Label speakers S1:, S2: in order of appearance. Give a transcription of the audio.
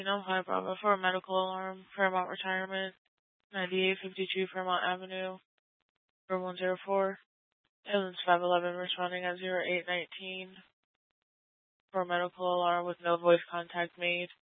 S1: Hi, Bravo for a medical alarm, Fairmont Retirement, 9852 Fairmont Avenue, 4104. Ambulance 511 responding at 0819 for a medical alarm with no voice contact made.